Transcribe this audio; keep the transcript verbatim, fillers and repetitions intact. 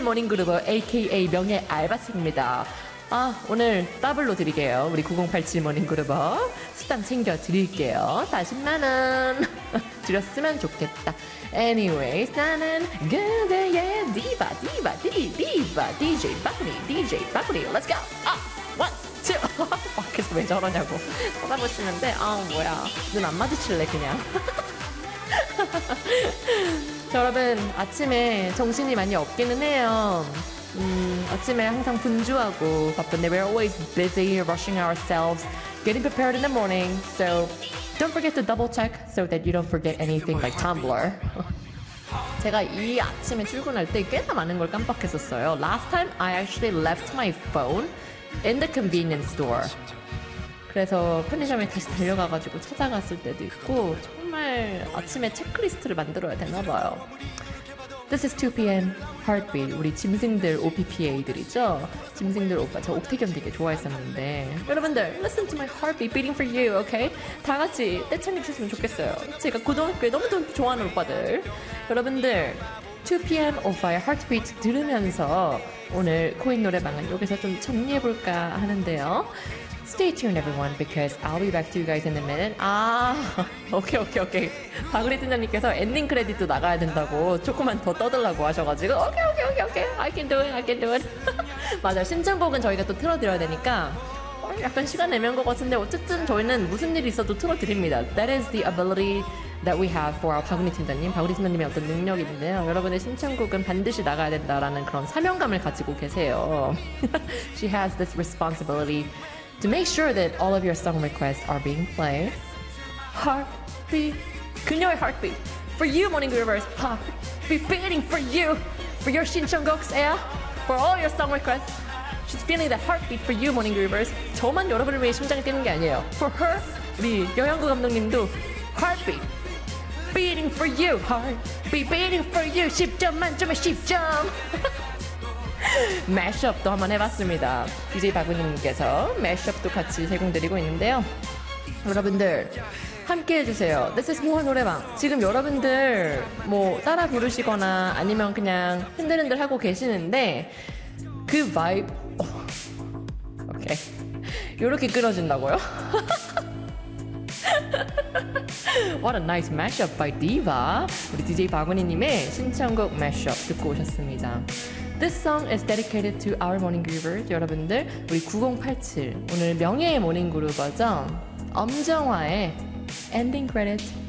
모닝그루버 에이케이에이 명예 알바생입니다. 아, 오늘 더블로 드릴게요. 우리 구공팔칠 모닝그루버 수당 챙겨 드릴게요. 사십만 원 줄였으면 좋겠다. Anyways, 나는 그대의 디바 디바 디 디바 디제이 바구니 디제이 바구니 Let's go! 아! 원! 투! 밖에서 왜 저러냐고 쳐다보시는데 아 뭐야 눈 안 마주칠래 그냥. 자, 여러분 아침에 정신이 많이 없기는 해요. 음, 아침에 항상 분주하고 바쁜데 we're always busy rushing ourselves getting prepared in the morning, so don't forget to double check so that you don't forget anything like Tumblr. 제가 이 아침에 출근할 때 꽤나 많은 걸 깜빡했었어요. Last time I actually left my phone in the convenience store. 그래서 편의점에 다시 달려가가지고 찾아갔을 때도 있고 정말 아침에 체크리스트를 만들어야 되나 봐요. This is 투 피엠 Heartbeat. 우리 짐승들 오피피에이들이죠. 짐승들 오빠 저 옥태견 되게 좋아했었는데 여러분들 listen to my heartbeat beating for you, okay? 다 같이 떼창해 주셨으면 좋겠어요. 제가 고등학교에 너무 좋아하는 오빠들 여러분들 투 피엠 오빠의 Heartbeat 들으면서 오늘 코인 노래방은 여기서 좀 정리해볼까 하는데요. Stay tuned everyone because I'll be back to you guys in a minute. 아, 오케이 오케이 오케이. 박우리 팀장님께서 엔딩 크레딧도 나가야 된다고 조금만 더 떠들라고 하셔가지고 오케이 오케이 오케이 오케이. I can do it, I can do it. 맞아요. 신청곡은 저희가 또 틀어드려야 되니까 어, 약간 시간 애매한 것 같은데 어쨌든 저희는 무슨 일이 있어도 틀어드립니다. That is the ability that we have for our 박우리 팀장님. 박우리 팀장님의 어떤 능력인데요. 여러분의 신청곡은 반드시 나가야 된다라는 그런 사명감을 가지고 계세요. She has this responsibility to make sure that all of your song requests are being played. Heartbeat, 그녀의 heartbeat. For you, Morning Groovers. Heartbeat beating for you. For your 신청곡s, yeah. For all your song requests. She's feeling the heartbeat for you, Morning Groovers. 저만 여러분을 위해 심장이 뛰는 게 아니에요. For her, 우리 영양구 감독님도 heartbeat beating for you. Heartbeat beating for you. 십 점 만점에 십 점. 매시업도 한번 해봤습니다. 디제이 박우님께서 매시업도 같이 제공드리고 있는데요. 여러분들 함께 해주세요. This is 모아 노래방. 지금 여러분들 뭐 따라 부르시거나 아니면 그냥 흔들흔들 하고 계시는데 그 바이브 오케이 요렇게 끊어진다고요? What a nice mashup by Diva. 우리 디제이 박은희님의 신청곡 mashup 듣고 오셨습니다. This song is dedicated to our morning groovers. 여러분들 우리 구공팔칠 오늘 명예의 모닝 그루버죠. 엄정화의 엔딩 크레딧